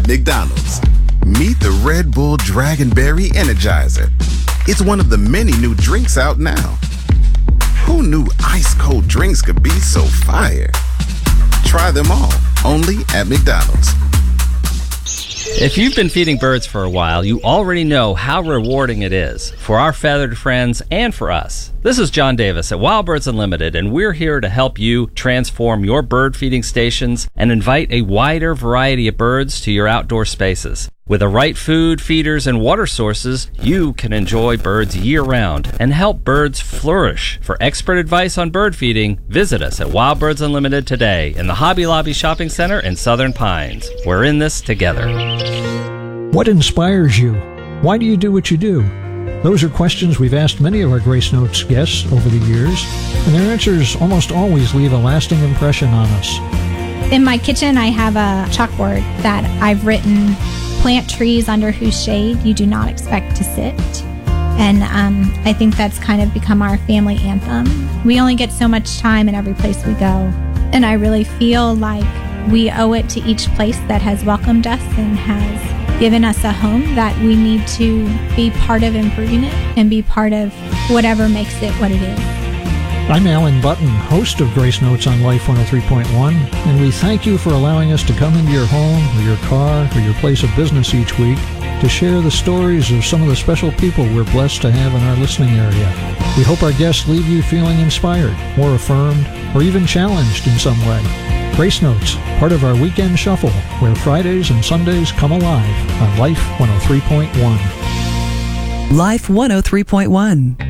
At McDonald's, meet the Red Bull Dragonberry Energizer. It's one of the many new drinks out now. Who knew ice-cold drinks could be so fire? Try them all, only at McDonald's. If you've been feeding birds for a while, you already know how rewarding it is for our feathered friends and for us. This is John Davis at Wild Birds Unlimited, and we're here to help you transform your bird feeding stations and invite a wider variety of birds to your outdoor spaces. With the right food, feeders, and water sources, you can enjoy birds year-round and help birds flourish. For expert advice on bird feeding, visit us at Wild Birds Unlimited today in the Hobby Lobby Shopping Center in Southern Pines. We're in this together. What inspires you? Why do you do what you do? Those are questions we've asked many of our Grace Notes guests over the years, and their answers almost always leave a lasting impression on us. In my kitchen, I have a chalkboard that I've written, "Plant trees under whose shade you do not expect to sit." And I think that's kind of become our family anthem. We only get so much time in every place we go. And I really feel like we owe it to each place that has welcomed us and has given us a home that we need to be part of improving it and be part of whatever makes it what it is. I'm Alan Button, host of Grace Notes on Life 103.1, and we thank you for allowing us to come into your home or your car or your place of business each week to share the stories of some of the special people we're blessed to have in our listening area. We hope our guests leave you feeling inspired, more affirmed, or even challenged in some way. Grace Notes, part of our weekend shuffle, where Fridays and Sundays come alive on Life 103.1. Life 103.1.